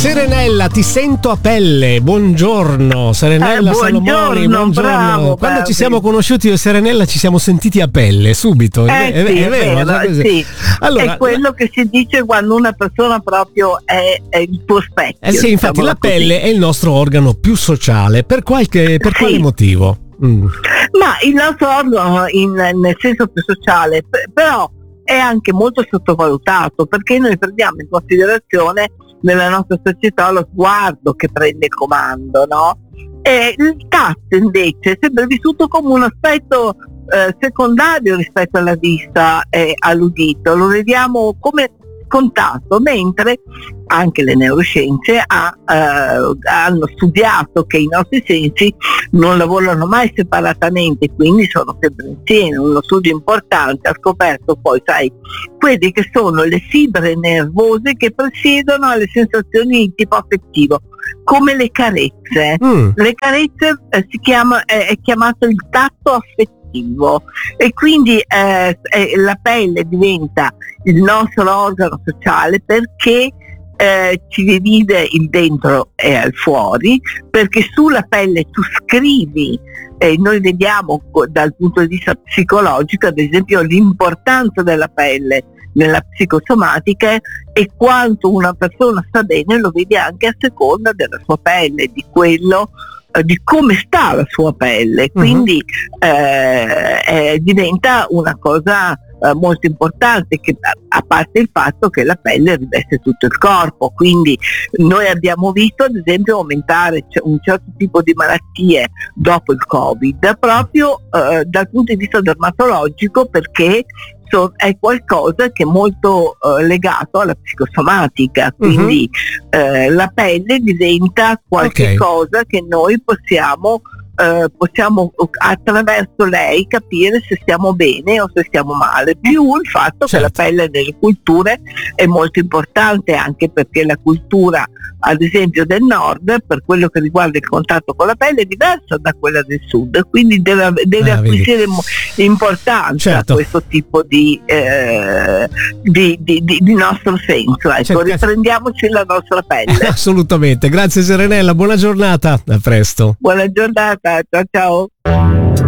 Serenella, ti sento a pelle. Buongiorno, Serenella Salomoni. Buongiorno. Bravo, quando ci siamo conosciuti io e Serenella ci siamo sentiti a pelle subito. È vero. Sì. Allora, è quello che si dice quando una persona proprio è il tuo specchio. Sì, infatti la pelle è il nostro organo più sociale. Per quale motivo? Ma il nostro organo nel senso più sociale, però è anche molto sottovalutato, perché noi prendiamo in considerazione nella nostra società lo sguardo che prende il comando, no? E il tatto invece è sempre vissuto come un aspetto secondario rispetto alla vista e all'udito, lo vediamo come contatto, mentre anche le neuroscienze hanno studiato che i nostri sensi non lavorano mai separatamente, quindi sono sempre insieme. Uno studio importante ha scoperto poi, quelli che sono le fibre nervose che presiedono alle sensazioni di tipo affettivo, come le carezze. Le carezze è chiamato il tatto affettivo, e quindi la pelle diventa il nostro organo sociale perché ci divide il dentro e il fuori, perché sulla pelle tu scrivi, noi vediamo dal punto di vista psicologico ad esempio l'importanza della pelle nella psicosomatica, e quanto una persona sta bene lo vedi anche a seconda della sua pelle, di quello di come sta la sua pelle, quindi diventa una cosa molto importante, che a parte il fatto che la pelle riveste tutto il corpo, quindi noi abbiamo visto ad esempio aumentare un certo tipo di malattie dopo il Covid proprio dal punto di vista dermatologico, perché è qualcosa che è molto legato alla psicosomatica, quindi la pelle diventa qualche cosa che noi possiamo attraverso lei capire se stiamo bene o se stiamo male, più il fatto che la pelle nelle culture è molto importante, anche perché la cultura ad esempio del nord, per quello che riguarda il contatto con la pelle, è diversa da quella del sud, quindi deve acquisire importanza questo tipo di nostro senso. Ecco, riprendiamoci la nostra pelle. Assolutamente, grazie Serenella, buona giornata, a presto. Buona giornata, ciao.